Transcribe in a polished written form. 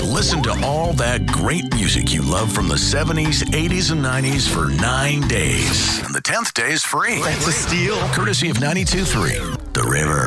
listen to all that great music you love from the 70s, 80s, and 90s for 9 days. And the 10th day is free. That's a steal. Courtesy of 92.3 The River.